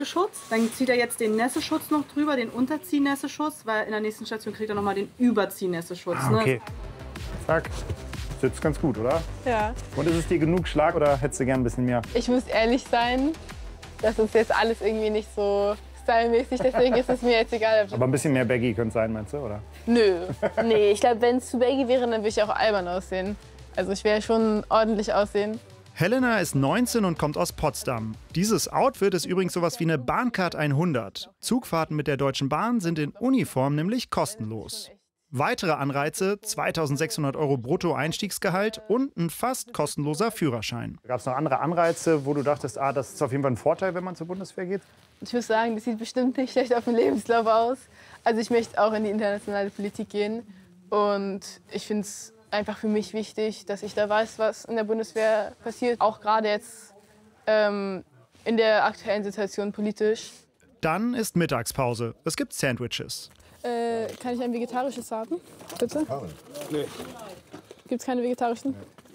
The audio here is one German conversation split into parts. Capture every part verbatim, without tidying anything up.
Schutz. Dann zieht er jetzt den Nässeschutz noch drüber, den Unterzieh-Nässeschutz, weil in der nächsten Station kriegt er noch mal den Überzieh-Nässeschutz. Ah, okay. Ne? Zack. Sitzt ganz gut, oder? Ja. Und ist es dir genug Schlag oder hättest du gern ein bisschen mehr? Ich muss ehrlich sein, das ist jetzt alles irgendwie nicht so stylmäßig, deswegen ist es mir jetzt egal. Aber ein bisschen mehr Baggy könnte sein, meinst du, oder? Nö. Nee, ich glaube, wenn es zu baggy wäre, dann würde ich auch albern aussehen. Also ich wäre schon ordentlich aussehen. Helena ist neunzehn und kommt aus Potsdam. Dieses Outfit ist übrigens sowas wie eine Bahncard hundert. Zugfahrten mit der Deutschen Bahn sind in Uniform nämlich kostenlos. Weitere Anreize, zweitausendsechshundert Euro Brutto-Einstiegsgehalt und ein fast kostenloser Führerschein. Gab es noch andere Anreize, wo du dachtest, ah, das ist auf jeden Fall ein Vorteil, wenn man zur Bundeswehr geht? Ich muss sagen, das sieht bestimmt nicht schlecht auf dem Lebenslauf aus. Also ich möchte auch in die internationale Politik gehen. Und ich finde es einfach für mich wichtig, dass ich da weiß, was in der Bundeswehr passiert. Auch gerade jetzt ähm, in der aktuellen Situation politisch. Dann ist Mittagspause. Es gibt Sandwiches. Äh, kann ich ein vegetarisches haben, bitte? Nee. Gibt es keine vegetarischen?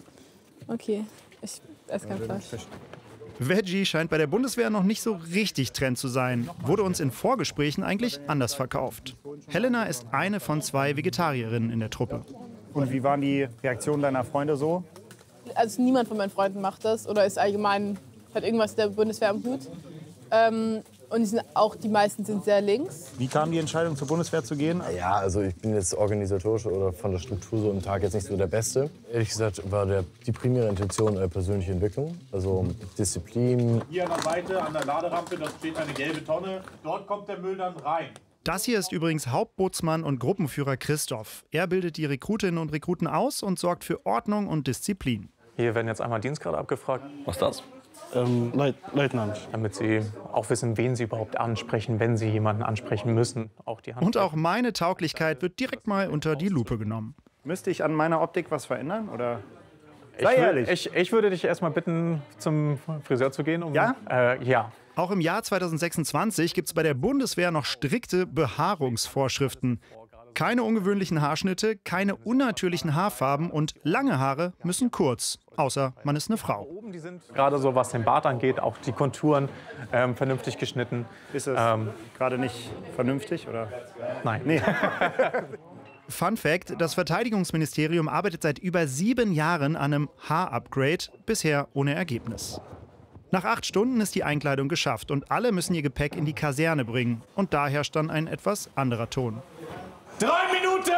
Okay, ich esse kein Fleisch. Veggie scheint bei der Bundeswehr noch nicht so richtig Trend zu sein. Wurde uns in Vorgesprächen eigentlich anders verkauft. Helena ist eine von zwei Vegetarierinnen in der Truppe. Und wie waren die Reaktionen deiner Freunde so? Also niemand von meinen Freunden macht das oder ist allgemein, hat irgendwas der Bundeswehr am Hut. Ähm, und die, sind auch, die meisten sind sehr links. Wie kam die Entscheidung, zur Bundeswehr zu gehen? Ja, also ich bin jetzt organisatorisch oder von der Struktur so im Tag jetzt nicht so der Beste. Ehrlich gesagt war der, die primäre Intention äh, persönliche Entwicklung, also Disziplin. Hier an der Seite, an der Laderampe, da steht eine gelbe Tonne. Dort kommt der Müll dann rein. Das hier ist übrigens Hauptbootsmann und Gruppenführer Christoph. Er bildet die Rekrutinnen und Rekruten aus und sorgt für Ordnung und Disziplin. Hier werden jetzt einmal Dienstgrade abgefragt. Was ist das? Ähm, Leit Leutnant. Damit Sie auch wissen, wen Sie überhaupt ansprechen, wenn Sie jemanden ansprechen müssen. Auch die Hand und auch meine Tauglichkeit wird direkt mal unter die Lupe genommen. Müsste ich an meiner Optik was verändern? Oder? Sei ich ehrlich. Ich, ich würde dich erst mal bitten, zum Friseur zu gehen. Um, ja? Äh, ja. Auch im Jahr zweitausendsechsundzwanzig gibt es bei der Bundeswehr noch strikte Behaarungsvorschriften. Keine ungewöhnlichen Haarschnitte, keine unnatürlichen Haarfarben und lange Haare müssen kurz, außer man ist eine Frau. Die sind gerade so, was den Bart angeht, auch die Konturen ähm, vernünftig geschnitten. Ist es ähm, gerade nicht vernünftig, oder? Nein. Nee. Fun Fact, das Verteidigungsministerium arbeitet seit über sieben Jahren an einem Haar-Upgrade, bisher ohne Ergebnis. Nach acht Stunden ist die Einkleidung geschafft und alle müssen ihr Gepäck in die Kaserne bringen. Und da herrscht dann ein etwas anderer Ton. Drei Minuten!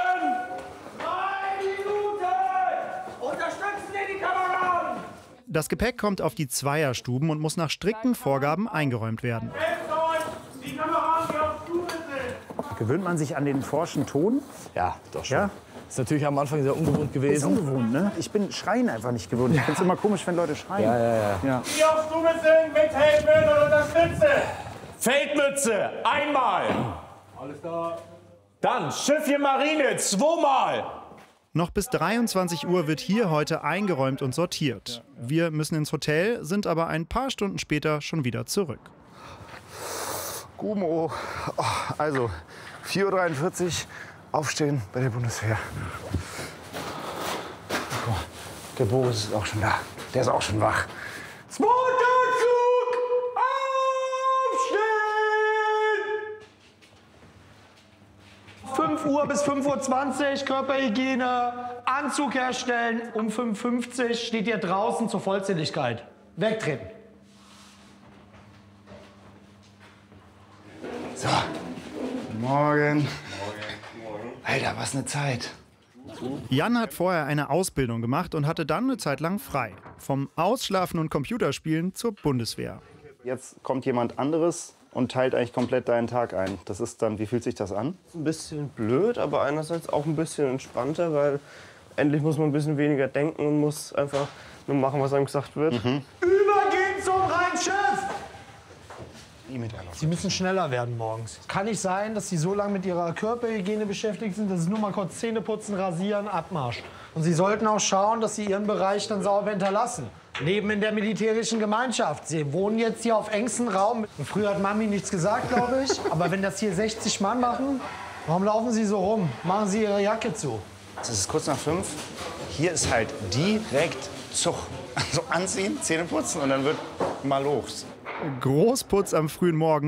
Drei Minuten! Unterstützen Sie die Kameraden! Das Gepäck kommt auf die Zweierstuben und muss nach strikten Vorgaben eingeräumt werden. Die Kameraden, die auf Stufe sind! Gewöhnt man sich an den forschen Ton? Ja, doch schon. Ja? Ist natürlich am Anfang sehr ungewohnt gewesen. Ist ungewohnt, ne? Ich bin Schreien einfach nicht gewohnt. Ich finde es immer komisch, wenn Leute schreien. Ja, ja, ja. ja. Die auf Stufe sind, mit Helmen und Unterstütze! Feldmütze, einmal! Alles klar. Dann Schiffchen Marine, zweimal! Noch bis dreiundzwanzig Uhr wird hier heute eingeräumt und sortiert. Wir müssen ins Hotel, sind aber ein paar Stunden später schon wieder zurück. Gumo, oh, also vier Uhr dreiundvierzig, aufstehen bei der Bundeswehr. Oh, der Boris ist auch schon da, der ist auch schon wach. Zweiter Zug, aufstehen! fünf Uhr bis fünf Uhr zwanzig, Körperhygiene, Anzug herstellen. Um fünf Uhr fünfzig steht ihr draußen zur Vollzähligkeit. Wegtreten. So, morgen. Alter, was eine Zeit. Jan hat vorher eine Ausbildung gemacht und hatte dann eine Zeit lang frei. Vom Ausschlafen und Computerspielen zur Bundeswehr. Jetzt kommt jemand anderes und teilt eigentlich komplett deinen Tag ein. Das ist dann, wie fühlt sich das an? Ein bisschen blöd, aber einerseits auch ein bisschen entspannter, weil endlich muss man ein bisschen weniger denken und muss einfach nur machen, was einem gesagt wird. Mhm. Übergehen zum Rheinchef! E-Mitteilung. Sie müssen schneller werden morgens. Kann nicht sein, dass Sie so lange mit Ihrer Körperhygiene beschäftigt sind. Das ist nur mal kurz Zähne putzen, rasieren, Abmarsch. Und Sie sollten auch schauen, dass Sie Ihren Bereich dann sauber hinterlassen. Leben in der militärischen Gemeinschaft. Sie wohnen jetzt hier auf engstem Raum. Und früher hat Mami nichts gesagt, glaube ich. Aber wenn das hier sechzig Mann machen, warum laufen Sie so rum? Machen Sie Ihre Jacke zu. Es ist kurz nach fünf. Hier ist halt direkt Zug. Also anziehen, Zähne putzen und dann wird mal los. Großputz am frühen Morgen.